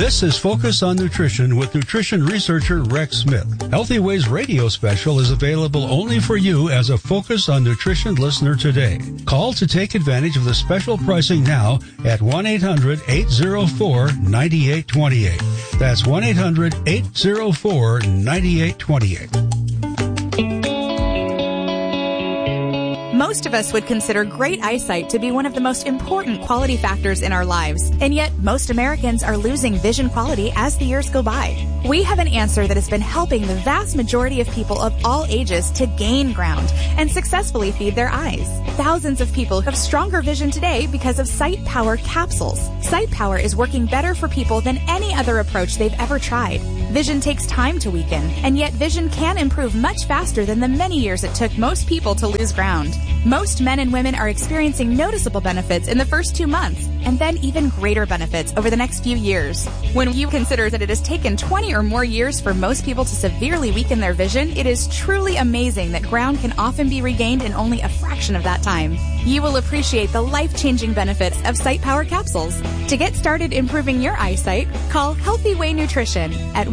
This is Focus on Nutrition with nutrition researcher Rex Smith. Healthy Ways radio special is available only for you as a Focus on Nutrition listener today. Call to take advantage of the special pricing now at 1-800-804-9828. That's 1-800-804-9828. Most of us would consider great eyesight to be one of the most important quality factors in our lives, and yet most Americans are losing vision quality as the years go by. We have an answer that has been helping the vast majority of people of all ages to gain ground and successfully feed their eyes. Thousands of people have stronger vision today because of Sight Power capsules. Sight Power is working better for people than any other approach they've ever tried. Vision takes time to weaken, and yet vision can improve much faster than the many years it took most people to lose ground. Most men and women are experiencing noticeable benefits in the first 2 months, and then even greater benefits over the next few years. When you consider that it has taken 20 or more years for most people to severely weaken their vision, it is truly amazing that ground can often be regained in only a fraction of that time. You will appreciate the life-changing benefits of Sight Power capsules. To get started improving your eyesight, call Healthy Way Nutrition at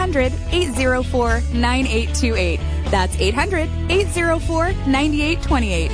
1-800-804-9828. That's 800-804-9828.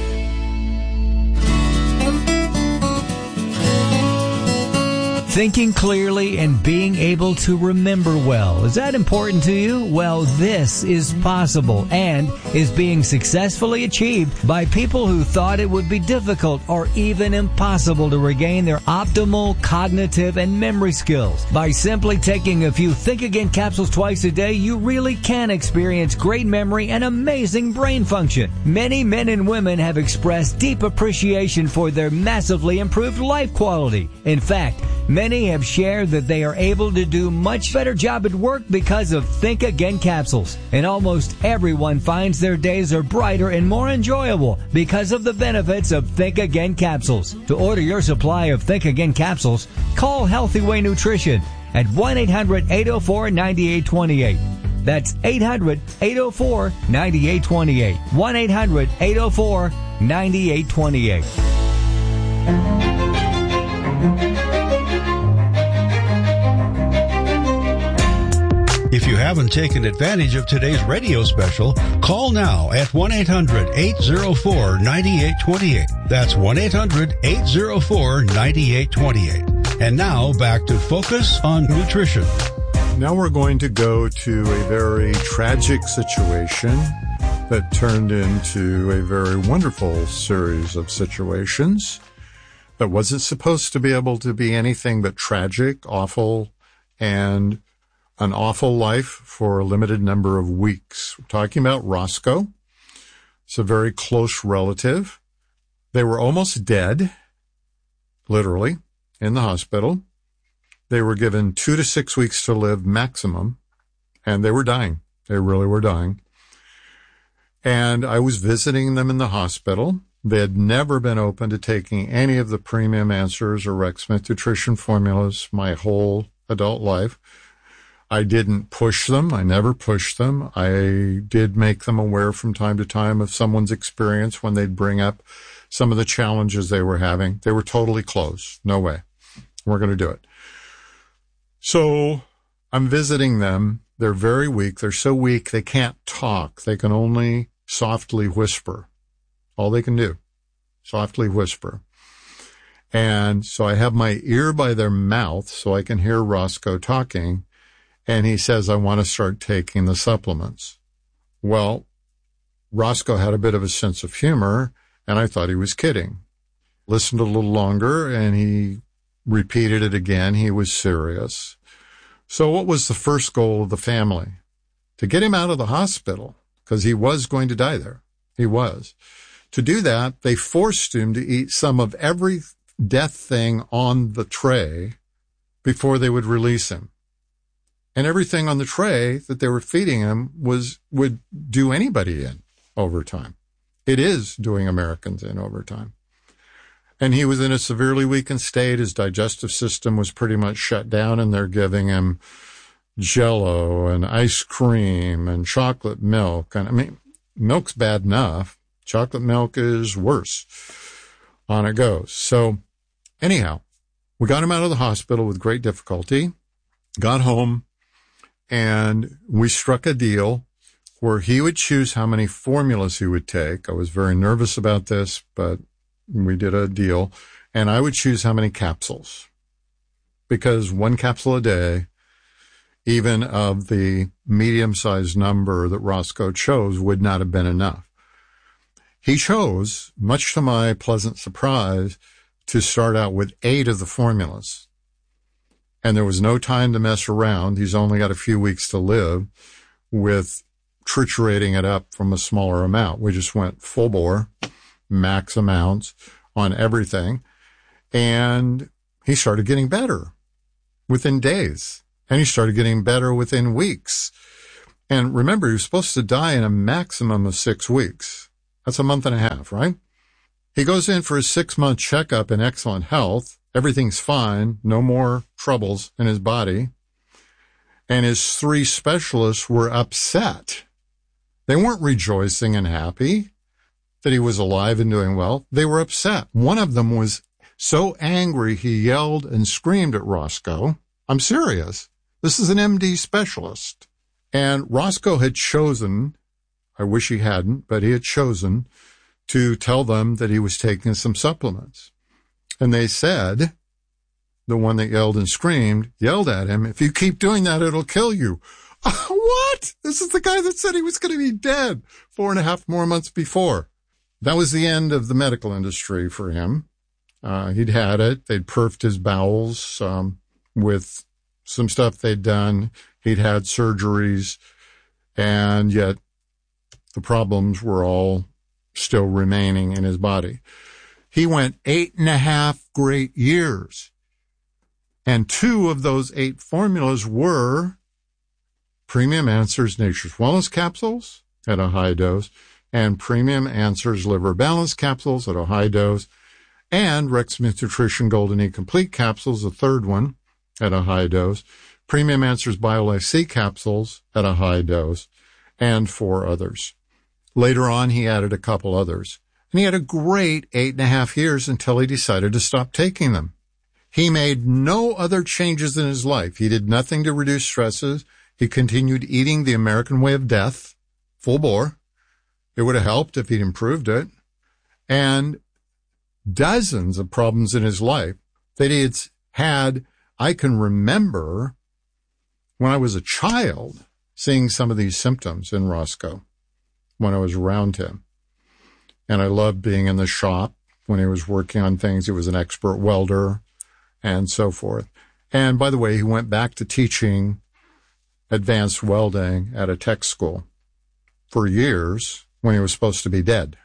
Thinking clearly and being able to remember well. Is that important to you? Well, this is possible and is being successfully achieved by people who thought it would be difficult or even impossible to regain their optimal cognitive and memory skills. By simply taking a few Think Again capsules twice a day, you really can experience great memory and amazing brain function. Many men and women have expressed deep appreciation for their massively improved life quality. In fact, many have shared that they are able to do much better job at work because of Think Again capsules. And almost everyone finds their days are brighter and more enjoyable because of the benefits of Think Again capsules. To order your supply of Think Again capsules, call Healthy Way Nutrition at 1-800-804-9828. That's 800-804-9828. 1-800-804-9828. If you haven't taken advantage of today's radio special, call now at 1-800-804-9828. That's 1-800-804-9828. And now back to Focus on Nutrition. Now we're going to go to a very tragic situation that turned into a very wonderful series of situations that wasn't supposed to be able to be anything but tragic, awful, and an awful life for a limited number of weeks. We're talking about Roscoe. It's a very close relative. They were almost dead, literally, in the hospital. They were given 2 to 6 weeks to live maximum, and they were dying. They really were dying. And I was visiting them in the hospital. They had never been open to taking any of the Premium Answers or Rex Smith nutrition formulas my whole adult life. I didn't push them. I never pushed them. I did make them aware from time to time of someone's experience when they'd bring up some of the challenges they were having. They were totally closed. No way. We're going to do it. So I'm visiting them. They're very weak. They're so weak they can't talk. They can only softly whisper. All they can do, softly whisper. And so I have my ear by their mouth so I can hear Roscoe talking. And he says, I want to start taking the supplements. Well, Roscoe had a bit of a sense of humor, and I thought he was kidding. Listened a little longer, and he repeated it again. He was serious. So what was the first goal of the family? To get him out of the hospital, because he was going to die there. He was. To do that, they forced him to eat some of every death thing on the tray before they would release him. And everything on the tray that they were feeding him would do anybody in over time. It is doing Americans in over time. And he was in a severely weakened state. His digestive system was pretty much shut down, and they're giving him Jell-O and ice cream and chocolate milk. And I mean, milk's bad enough. Chocolate milk is worse. On it goes. So anyhow, we got him out of the hospital with great difficulty. got home, and we struck a deal where he would choose how many formulas he would take. I was very nervous about this, but we did a deal. And I would choose how many capsules, because one capsule a day, even of the medium-sized number that Roscoe chose, would not have been enough. He chose, much to my pleasant surprise, to start out with 8 of the formulas. And there was no time to mess around. He's only got a few weeks to live with triturating it up from a smaller amount. We just went full bore, max amounts on everything. And he started getting better within days. And he started getting better within weeks. And remember, he was supposed to die in a maximum of 6 weeks. That's a month and a half, right? He goes in for his 6-month checkup in excellent health. Everything's fine. No more troubles in his body. And his 3 specialists were upset. They weren't rejoicing and happy that he was alive and doing well. They were upset. One of them was so angry he yelled and screamed at Roscoe. I'm serious. This is an MD specialist. And Roscoe had chosen, I wish he hadn't, but he had chosen to tell them that he was taking some supplements. And they said, the one that yelled and screamed, yelled at him, if you keep doing that, it'll kill you. What? This is the guy that said he was going to be dead 4.5 more months before. That was the end of the medical industry for him. He'd had it. They'd perfed his bowels with some stuff they'd done. He'd had surgeries, and yet the problems were all still remaining in his body. He went 8.5 great years. And 2 of those 8 formulas were Premium Answers Nature's Wellness Capsules at a high dose, and Premium Answers Liver Balance Capsules at a high dose, and Rex Smith Nutrition Golden E Complete Capsules, the 3rd one, at a high dose, Premium Answers BioLife C Capsules at a high dose, and 4 others. Later on, he added a couple others. And he had a great 8.5 years until he decided to stop taking them. He made no other changes in his life. He did nothing to reduce stresses. He continued eating the American way of death, full bore. It would have helped if he'd improved it. And dozens of problems in his life that he had. I can remember when I was a child seeing some of these symptoms in Roscoe when I was around him. And I loved being in the shop when he was working on things. He was an expert welder and so forth. And by the way, he went back to teaching advanced welding at a tech school for years when he was supposed to be dead,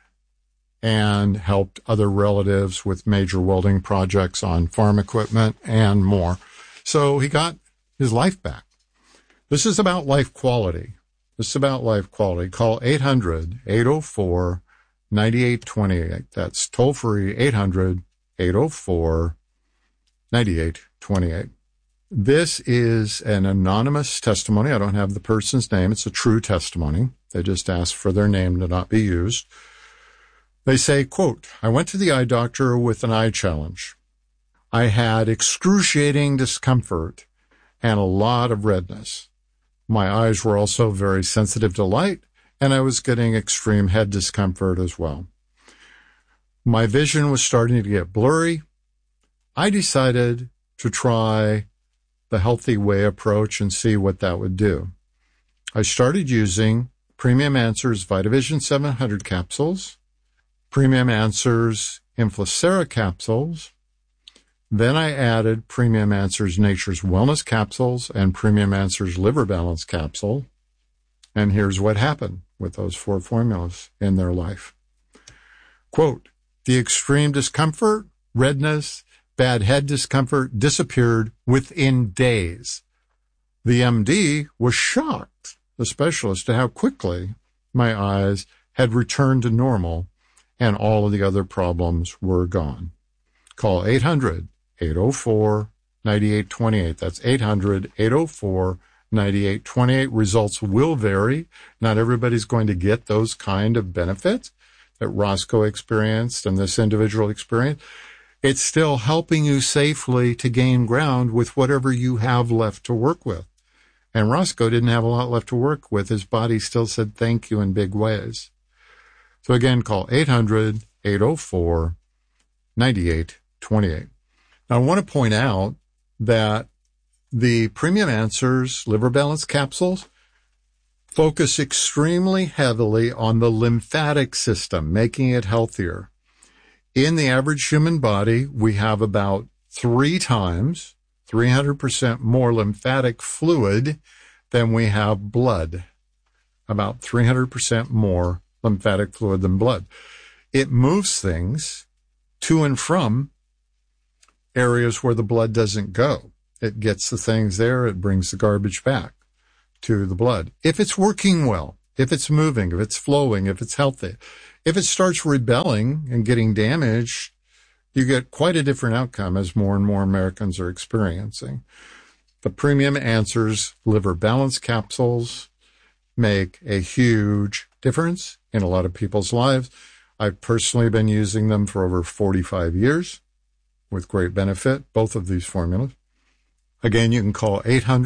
and helped other relatives with major welding projects on farm equipment and more. So he got his life back. This is about life quality. This is about life quality. Call 800-804-9828. That's toll free, 800-804-9828. This is an anonymous testimony. I don't have the person's name. It's a true testimony. They just asked for their name to not be used. They say, quote, I went to the eye doctor with an eye challenge. I had excruciating discomfort and a lot of redness. My eyes were also very sensitive to light, and I was getting extreme head discomfort as well. My vision was starting to get blurry. I decided to try the healthy way approach and see what that would do. I started using Premium Answers Vitavision 700 capsules, Premium Answers Inflacera capsules. Then I added Premium Answers Nature's Wellness capsules and Premium Answers Liver Balance capsule. And here's what happened with those 4 formulas in their life. Quote, the extreme discomfort, redness, bad head discomfort disappeared within days. The MD was shocked, the specialist, to how quickly my eyes had returned to normal and all of the other problems were gone. Call 800-804-9828. That's 800-804-9828. Results will vary. Not everybody's going to get those kind of benefits that Roscoe experienced and this individual experienced. It's still helping you safely to gain ground with whatever you have left to work with. And Roscoe didn't have a lot left to work with. His body still said thank you in big ways. So again, call 800-804-9828. Now, I want to point out that the Premium Answers Liver Balance capsules focus extremely heavily on the lymphatic system, making it healthier. In the average human body, we have about 3 times, 300% more lymphatic fluid than we have blood. About 300% more lymphatic fluid than blood. It moves things to and from areas where the blood doesn't go. It gets the things there, it brings the garbage back to the blood. If it's working well, if it's moving, if it's flowing, if it's healthy. If it starts rebelling and getting damaged, you get quite a different outcome, as more and more Americans are experiencing. The Premium Answers Liver Balance capsules make a huge difference in a lot of people's lives. I've personally been using them for over 45 years with great benefit, both of these formulas. Again, you can call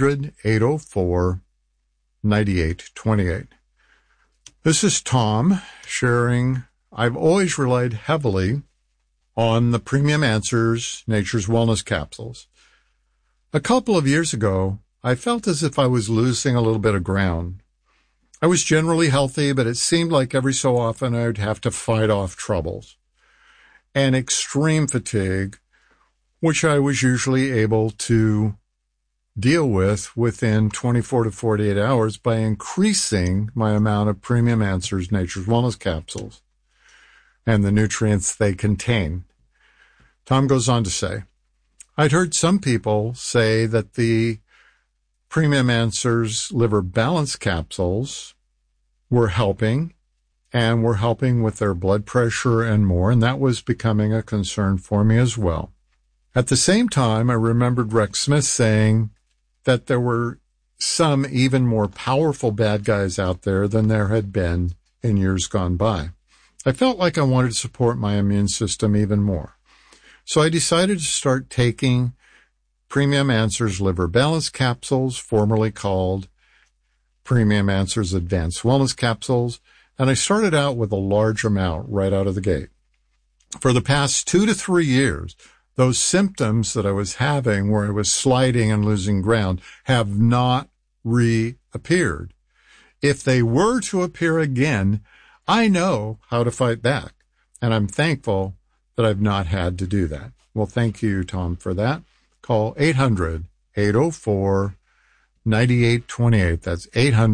800-804-9828. This is Tom sharing. I've always relied heavily on the Premium Answers Nature's Wellness capsules. A couple of years ago, I felt as if I was losing a little bit of ground. I was generally healthy, but it seemed like every so often I would have to fight off troubles and extreme fatigue, which I was usually able to deal with within 24 to 48 hours by increasing my amount of Premium Answers Nature's Wellness capsules and the nutrients they contain. Tom goes on to say, I'd heard some people say that the Premium Answers Liver Balance capsules were helping and were helping with their blood pressure and more, and that was becoming a concern for me as well. At the same time, I remembered Rex Smith saying that there were some even more powerful bad guys out there than there had been in years gone by. I felt like I wanted to support my immune system even more. So I decided to start taking Premium Answers Liver Balance capsules, formerly called Premium Answers Advanced Wellness capsules, and I started out with a large amount right out of the gate. For the past 2 to 3 years, those symptoms that I was having where I was sliding and losing ground have not reappeared. If they were to appear again, I know how to fight back, and I'm thankful that I've not had to do that. Well, thank you, Tom, for that. Call 800-804-9828. That's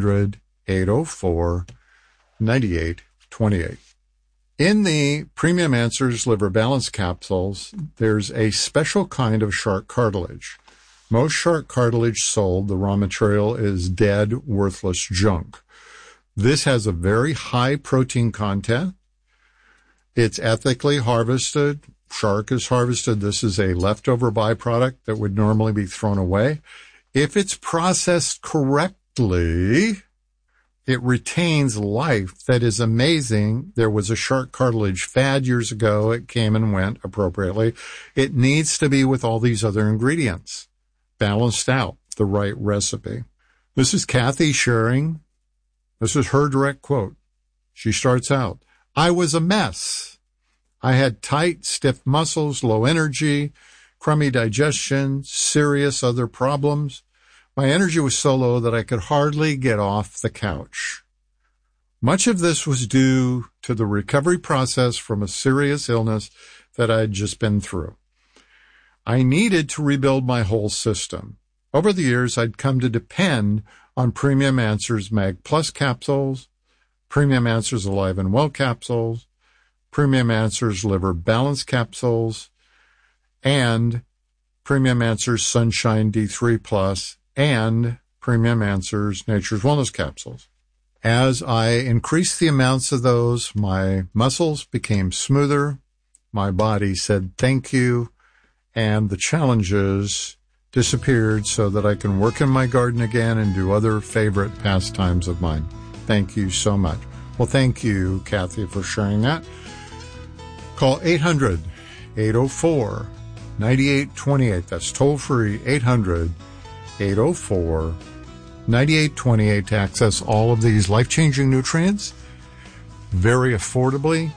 800-804-9828. In the Premium Answers Liver Balance capsules, there's a special kind of shark cartilage. Most shark cartilage sold, the raw material is dead, worthless junk. This has a very high protein content. It's ethically harvested. Shark is harvested. This is a leftover byproduct that would normally be thrown away. If it's processed correctly, it retains life that is amazing. There was a shark cartilage fad years ago. It came and went appropriately. It needs to be with all these other ingredients, balanced out, the right recipe. This is Kathy sharing. This is her direct quote. She starts out, I was a mess. I had tight, stiff muscles, low energy, crummy digestion, serious other problems. My energy was so low that I could hardly get off the couch. Much of this was due to the recovery process from a serious illness that I had just been through. I needed to rebuild my whole system. Over the years, I'd come to depend on Premium Answers Mag Plus capsules, Premium Answers Alive and Well capsules, Premium Answers Liver Balance capsules, and Premium Answers Sunshine D3 Plus, and Premium Answers Nature's Wellness capsules. As I increased the amounts of those, my muscles became smoother, my body said thank you, and the challenges disappeared so that I can work in my garden again and do other favorite pastimes of mine. Thank you so much. Well, thank you, Kathy, for sharing that. Call 800-804-9828. That's toll-free, 800-804-9828 to access all of these life-changing nutrients very affordably.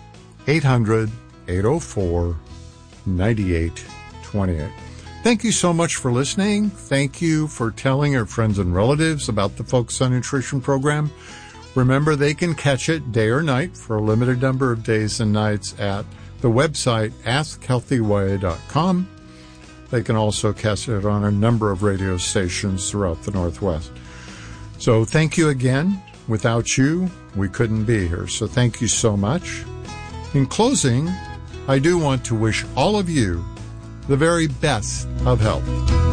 800-804-9828. Thank you so much for listening. Thank you for telling your friends and relatives about the Focus on Nutrition program. Remember, they can catch it day or night for a limited number of days and nights at the website AskHealthyWay.com. They can also catch it on a number of radio stations throughout the Northwest. So thank you again. Without you, we couldn't be here. So thank you so much. In closing, I do want to wish all of you the very best of health.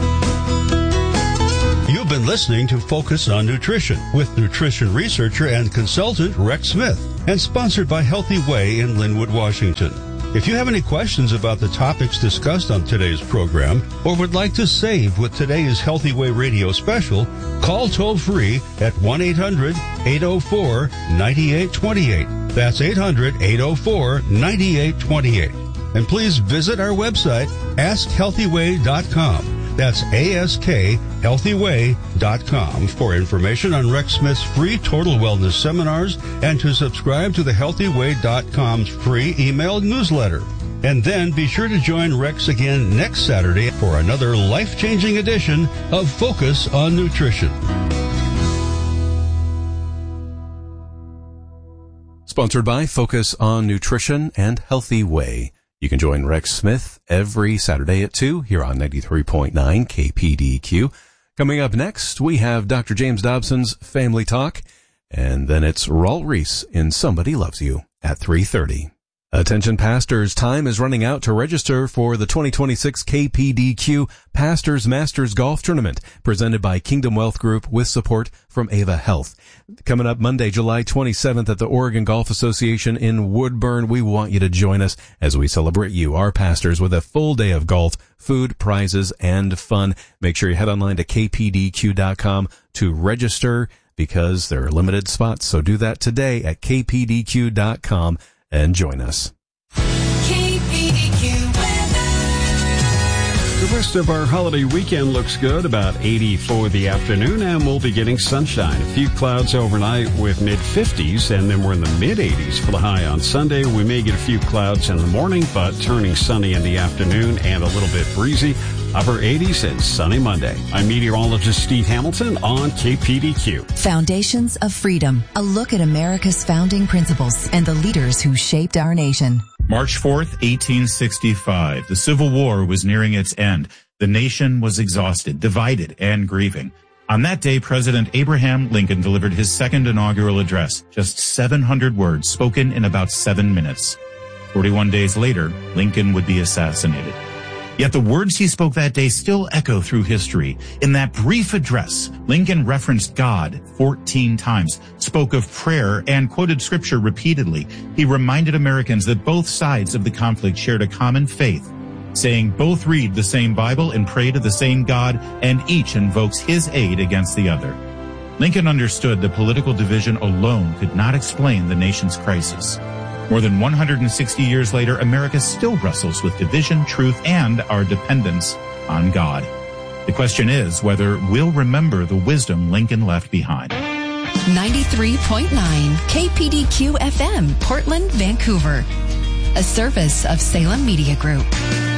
You've been listening to Focus on Nutrition with nutrition researcher and consultant Rex Smith, and sponsored by Healthy Way in Linwood, Washington. If you have any questions about the topics discussed on today's program, or would like to save with today's Healthy Way radio special, call toll-free at 1-800-804-9828. That's 800-804-9828. And please visit our website, AskHealthyWay.com. That's AskHealthyWay.com for information on Rex Smith's free total wellness seminars and to subscribe to the HealthyWay.com's free email newsletter. And then be sure to join Rex again next Saturday for another life-changing edition of Focus on Nutrition. Sponsored by Focus on Nutrition and Healthy Way. You can join Rex Smith every Saturday at 2 here on 93.9 KPDQ. Coming up next, we have Dr. James Dobson's Family Talk, and then it's Raul Reese in Somebody Loves You at 3:30. Attention pastors, time is running out to register for the 2026 KPDQ Pastors Masters Golf Tournament presented by Kingdom Wealth Group with support from Ava Health. Coming up Monday, July 27th at the Oregon Golf Association in Woodburn. We want you to join us as we celebrate you, our pastors, with a full day of golf, food, prizes, and fun. Make sure you head online to kpdq.com to register because there are limited spots. So do that today at kpdq.com. and join us. The rest of our holiday weekend looks good, about 80 for the afternoon, and we'll be getting sunshine. A few clouds overnight with mid-50s, and then we're in the mid-80s for the high on Sunday. We may get a few clouds in the morning, but turning sunny in the afternoon and a little bit breezy. Upper 80s and sunny Monday. I'm meteorologist Steve Hamilton on KPDQ. Foundations of Freedom, a look at America's founding principles and the leaders who shaped our nation. March 4th, 1865. The Civil War was nearing its end. The nation was exhausted, divided, and grieving. On that day, President Abraham Lincoln delivered his second inaugural address, just 700 words spoken in about 7 minutes. 41 days later, Lincoln would be assassinated. Yet the words he spoke that day still echo through history. In that brief address, Lincoln referenced God 14 times, spoke of prayer, and quoted scripture repeatedly. He reminded Americans that both sides of the conflict shared a common faith, saying both read the same Bible and pray to the same God, and each invokes his aid against the other. Lincoln understood that political division alone could not explain the nation's crisis. More than 160 years later, America still wrestles with division, truth, and our dependence on God. The question is whether we'll remember the wisdom Lincoln left behind. 93.9 KPDQ FM, Portland, Vancouver. A service of Salem Media Group.